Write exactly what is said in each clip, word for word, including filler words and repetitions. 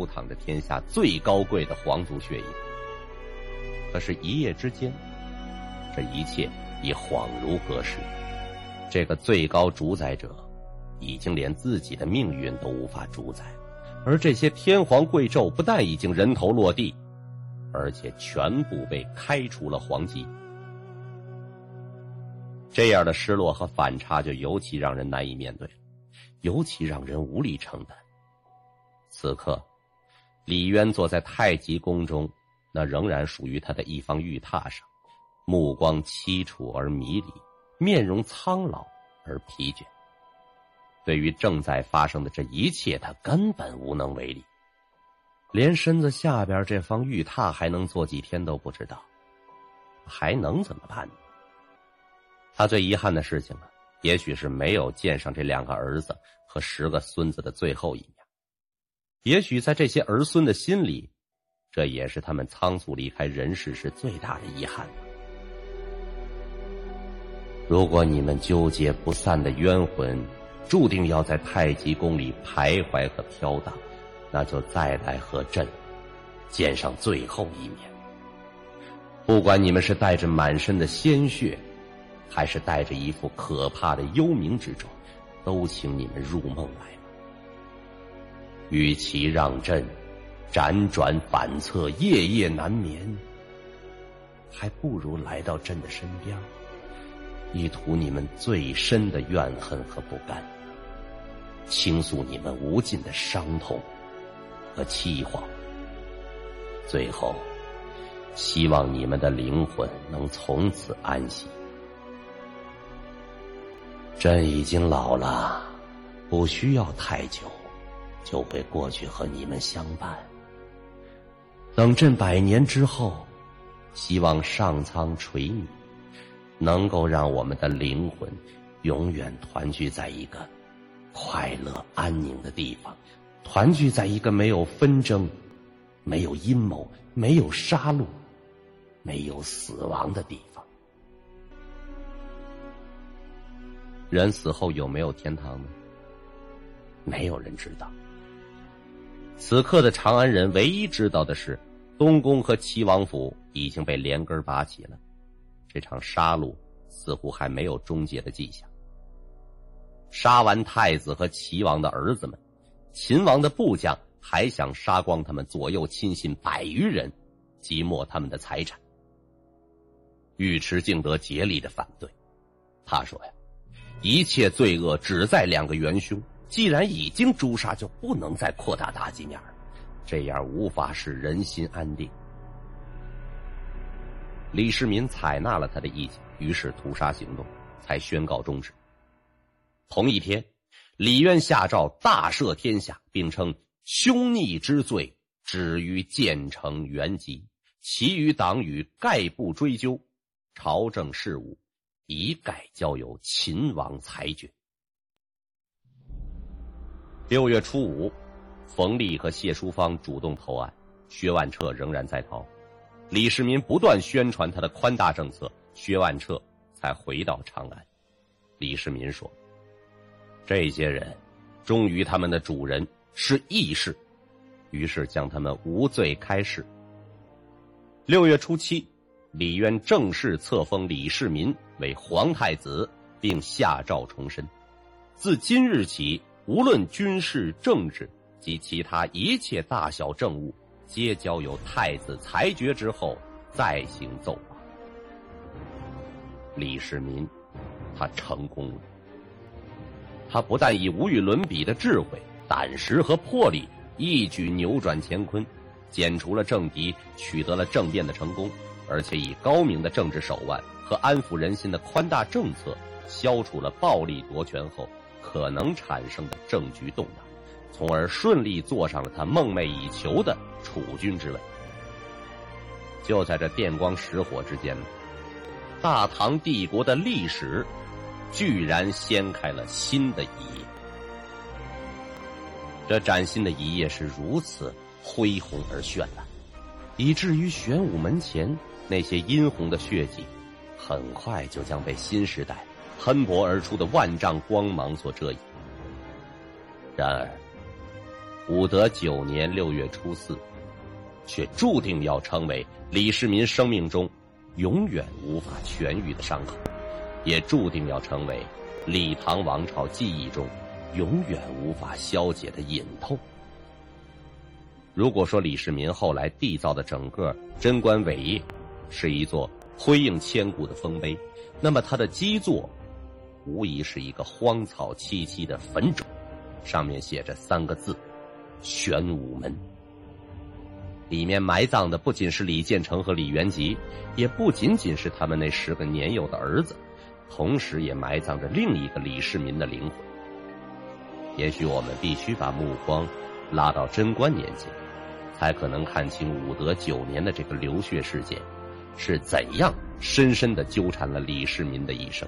流淌着天下最高贵的皇族血液。可是，一夜之间，这一切已恍如隔世。这个最高主宰者，已经连自己的命运都无法主宰，而这些天皇贵胄不但已经人头落地，而且全部被开除了皇籍。这样的失落和反差就尤其让人难以面对，尤其让人无力承担。此刻，李渊坐在太极宫中，那仍然属于他的一方玉榻上，目光凄楚而迷离，面容苍老而疲倦。对于正在发生的这一切，他根本无能为力，连身子下边这方玉榻还能坐几天都不知道，还能怎么办呢？他最遗憾的事情呢，也许是没有见上这两个儿子和十个孙子的最后一面。也许在这些儿孙的心里，这也是他们仓促离开人世时最大的遗憾。如果你们纠结不散的冤魂注定要在太极宫里徘徊和飘荡，那就再来和朕见上最后一面。不管你们是带着满身的鲜血，还是带着一副可怕的幽冥之状，都请你们入梦来吧。与其让朕辗转反侧，夜夜难眠，还不如来到朕的身边，以吐你们最深的怨恨和不甘，倾诉你们无尽的伤痛和凄惶。最后，希望你们的灵魂能从此安息。朕已经老了，不需要太久就会过去和你们相伴。等朕百年之后，希望上苍垂悯，能够让我们的灵魂永远团聚在一个快乐安宁的地方，团聚在一个没有纷争、没有阴谋、没有杀戮、没有死亡的地方。人死后有没有天堂呢？没有人知道。此刻的长安人唯一知道的是，东宫和齐王府已经被连根拔起了，这场杀戮似乎还没有终结的迹象。杀完太子和齐王的儿子们，秦王的部将还想杀光他们左右亲信百余人，击没他们的财产。尉迟敬德竭力的反对，他说呀，一切罪恶只在两个元凶，既然已经诛杀，就不能再扩大打击面了，这样无法使人心安定。李世民采纳了他的意见，于是屠杀行动才宣告终止。同一天，李渊下诏大赦天下，并称凶逆之罪止于建成元吉，其余党羽概不追究，朝政事务一概交由秦王裁决。六月初五，冯立和谢淑芳主动投案，薛万彻仍然在逃。李世民不断宣传他的宽大政策，薛万彻才回到长安。李世民说，这些人忠于他们的主人是义士，于是将他们无罪开释。六月初七，李渊正式册封李世民为皇太子，并下诏重申，自今日起，无论军事、政治及其他一切大小政务，皆交由太子裁决之后再行奏报。李世民他成功了，他不但以无与伦比的智慧、胆识和魄力一举扭转乾坤，剪除了政敌，取得了政变的成功，而且以高明的政治手腕和安抚人心的宽大政策，消除了暴力夺权后可能产生的政局动荡，从而顺利坐上了他梦寐以求的储君之位。就在这电光石火之间，大唐帝国的历史居然掀开了新的一页。这崭新的一页是如此恢宏而绚烂，以至于玄武门前那些殷红的血迹很快就将被新时代喷薄而出的万丈光芒所遮掩。然而武德九年六月初四，却注定要成为李世民生命中永远无法痊愈的伤口，也注定要成为李唐王朝记忆中永远无法消解的隐痛。如果说李世民后来缔造的整个贞观伟业是一座辉映千古的丰碑，那么他的基座无疑是一个荒草萋萋的坟冢，上面写着三个字：玄武门。里面埋葬的不仅是李建成和李元吉，也不仅仅是他们那十个年幼的儿子，同时也埋葬着另一个李世民的灵魂。也许我们必须把目光拉到贞观年间，才可能看清武德九年的这个流血事件是怎样深深地纠缠了李世民的一生。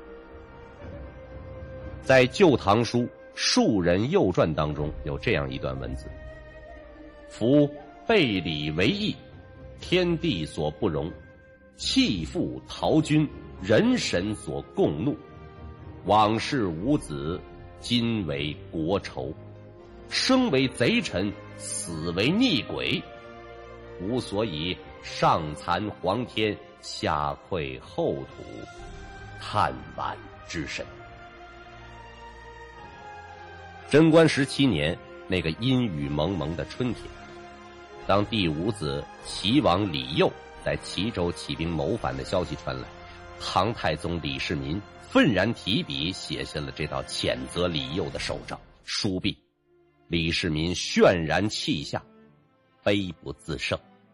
在《旧唐书·庶人右传》当中有这样一段文字：夫背礼为义，天地所不容；弃父逃君，人神所共怒。往事无子，今为国仇。生为贼臣，死为逆鬼。吾所以上惭皇天，下愧后土，叹惋之深。贞观十七年，那个阴雨蒙蒙的春天，当第五子齐王李佑在齐州起兵谋反的消息传来，唐太宗李世民愤然提笔写下了这道谴责李佑的手诏，书毕，李世民泫然泣下，悲不自胜。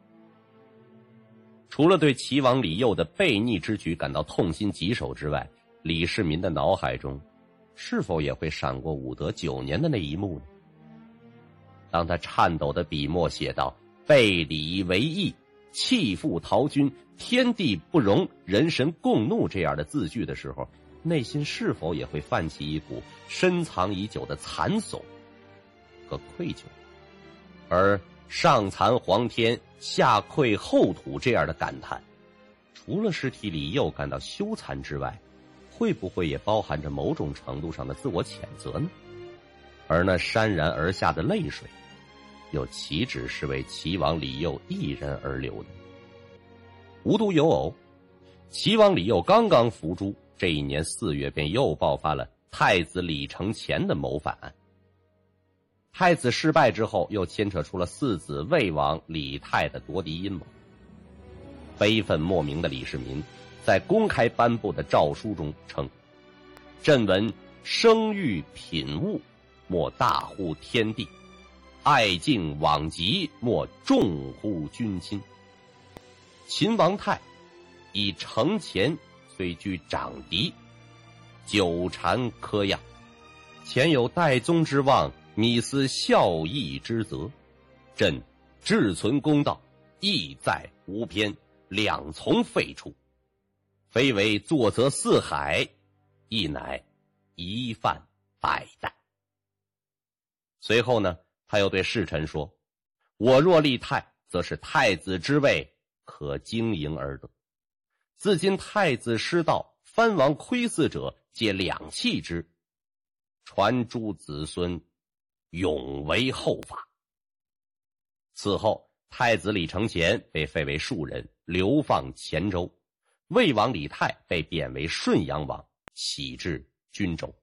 除了对齐王李佑的悖逆之举感到痛心疾首之外，李世民的脑海中是否也会闪过武德九年的那一幕呢？当他颤抖的笔墨写道背礼为义，弃父逃君，天地不容，人神共怒这样的字句的时候，内心是否也会泛起一股深藏已久的惨悚和愧疚？而上惭皇天，下愧后土这样的感叹，除了是替李佑感到羞惭之外，会不会也包含着某种程度上的自我谴责呢？而那潸然而下的泪水，又岂止是为齐王李佑一人而流的？无独有偶，齐王李佑刚刚伏诛，这一年四月便又爆发了太子李承乾的谋反案。太子失败之后，又牵扯出了四子魏王李泰的夺嫡阴谋。悲愤莫名的李世民在公开颁布的诏书中称：朕闻生育品物，莫大乎天地；爱敬往极，莫重乎君亲。秦王泰以承乾虽居长嫡，久缠科养，前有代宗之望，拟思孝义之责。朕志存公道，义在无偏，两从废除。非为作则四海，亦乃一犯百代。随后呢，他又对侍臣说：我若立太，则是太子之位可经营而得。自今太子失道，藩王窥伺者，皆两弃之，传诸子孙，永为后法。此后，太子李承乾被废为庶人，流放黔州。魏王李泰被贬为顺阳王，徙至均州。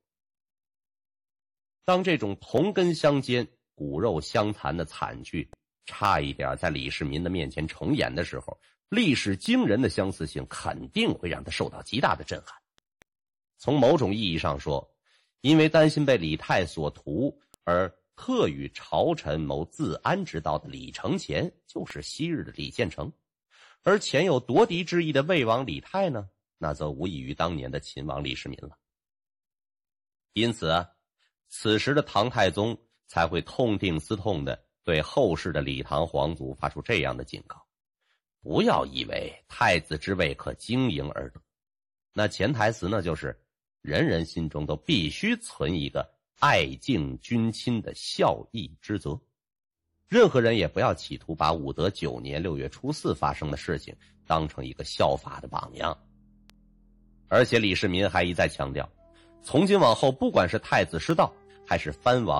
当这种同根相间、骨肉相残的惨剧差一点在李世民的面前重演的时候，历史惊人的相似性肯定会让他受到极大的震撼。从某种意义上说，因为担心被李泰所屠而特与朝臣谋自安之道的李承乾，就是昔日的李建成。而前有夺嫡之意的魏王李泰呢，那则无异于当年的秦王李世民了。因此啊，此时的唐太宗才会痛定思痛的对后世的李唐皇族发出这样的警告：不要以为太子之位可经营而得，那潜台词呢，就是人人心中都必须存一个爱敬君亲的孝义之责。任何人也不要企图把武德九年六月初四发生的事情当成一个效法的榜样。而且李世民还一再强调，从今往后，不管是太子失道，还是藩王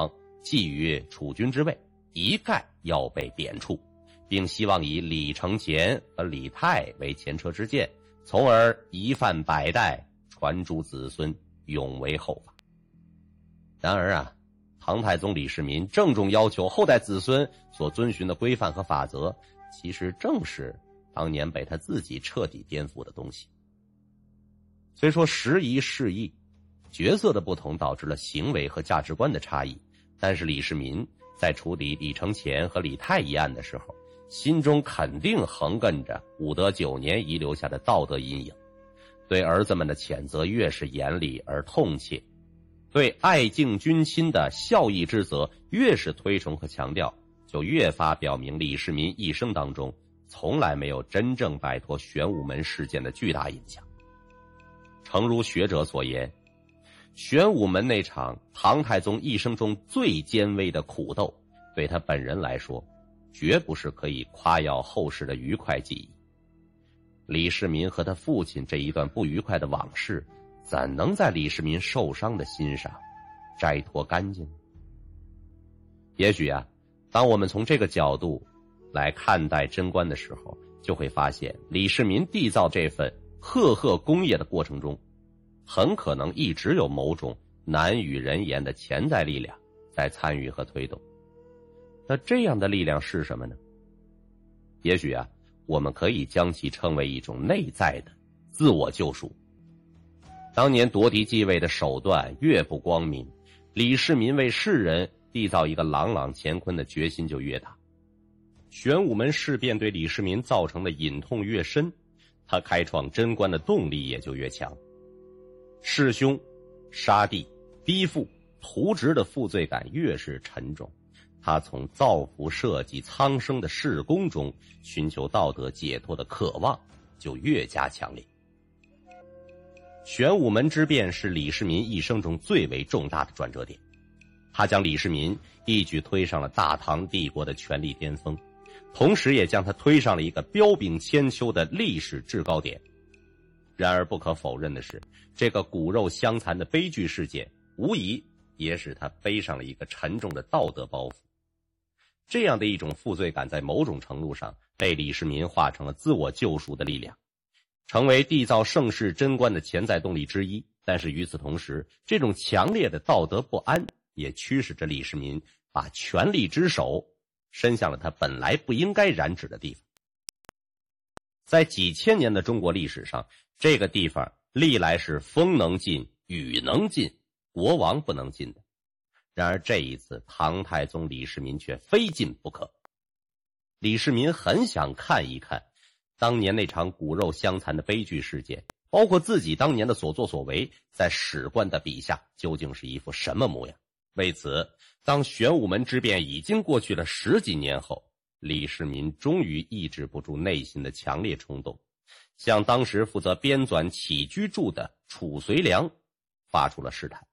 觊觎储君之位，一概要被贬黜，并希望以李承乾和李泰为前车之鉴，从而一范百代，传诸子孙，永为后法。然而啊，唐太宗李世民郑重要求后代子孙所遵循的规范和法则，其实正是当年被他自己彻底颠覆的东西。虽说时移世易，角色的不同导致了行为和价值观的差异，但是李世民在处理李承乾和李泰一案的时候，心中肯定横亘着武德九年遗留下的道德阴影，对儿子们的谴责越是严厉而痛切，对爱敬君亲的孝义之责越是推崇和强调，就越发表明李世民一生当中从来没有真正摆脱玄武门事件的巨大影响。诚如学者所言，玄武门那场唐太宗一生中最艰危的苦斗，对他本人来说绝不是可以夸耀后世的愉快记忆。李世民和他父亲这一段不愉快的往事，怎能在李世民受伤的心上摘脱干净？也许啊，当我们从这个角度来看待贞观的时候，就会发现李世民缔造这份赫赫功业的过程中，很可能一直有某种难与人言的潜在力量在参与和推动。那这样的力量是什么呢？也许啊，我们可以将其称为一种内在的自我救赎。当年夺嫡继位的手段越不光明，李世民为世人缔造一个朗朗乾坤的决心就越大。玄武门事变对李世民造成的隐痛越深，他开创贞观的动力也就越强。弑兄、杀弟、逼父、屠侄的负罪感越是沉重，他从造福社稷苍生的事功中寻求道德解脱的渴望就越加强烈。玄武门之变是李世民一生中最为重大的转折点，他将李世民一举推上了大唐帝国的权力巅峰，同时也将他推上了一个彪炳千秋的历史制高点。然而不可否认的是，这个骨肉相残的悲剧事件无疑也使他背上了一个沉重的道德包袱。这样的一种负罪感在某种程度上被李世民化成了自我救赎的力量，成为缔造盛世贞观的潜在动力之一。但是与此同时，这种强烈的道德不安也驱使着李世民把权力之手伸向了他本来不应该染指的地方。在几千年的中国历史上，这个地方历来是风能进，雨能进，国王不能进的。然而这一次，唐太宗李世民却非进不可。李世民很想看一看当年那场骨肉相残的悲剧事件，包括自己当年的所作所为，在史官的笔下究竟是一副什么模样。为此，当玄武门之变已经过去了十几年后，李世民终于抑制不住内心的强烈冲动，向当时负责编纂起居注的褚遂良发出了试探。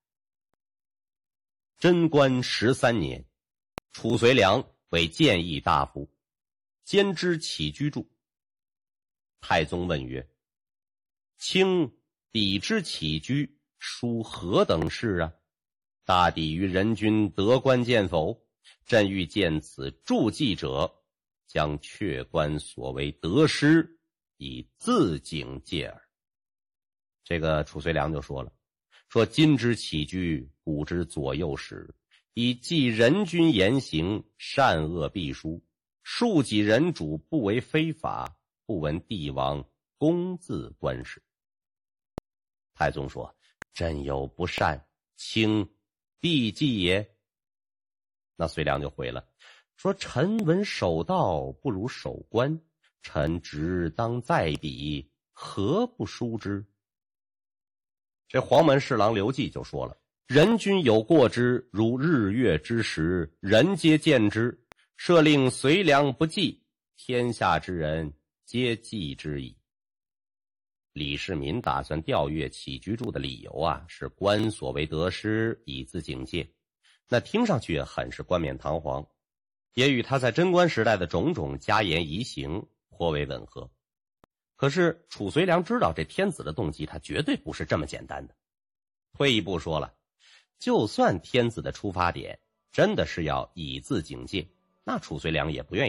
贞观十三年，褚遂良为谏议大夫，兼知起居注。太宗问曰：卿抵之起居，属何等事啊？大抵于人君得官见否？朕欲见此注记者，将阙官所为得失，以自警戒耳。这个褚遂良就说了，说今之起居，古之左右时，以记人君言行，善恶必书，庶己人主不为非法，不闻帝王公自官事。太宗说：朕有不善，卿必记也。那遂良就回了，说臣闻守道不如守官，臣职当在彼，何不书之？这黄门侍郎刘季就说了，人君有过之，如日月之时，人皆见之，设令遂良不记，天下之人皆记之矣。李世民打算调阅起居注的理由啊，是官所为得失，以自警戒。那听上去很是冠冕堂皇，也与他在贞观时代的种种加言移行颇为吻合。可是褚遂良知道这天子的动机，他绝对不是这么简单的。退一步说了，就算天子的出发点真的是要以字警戒，那褚遂良也不愿意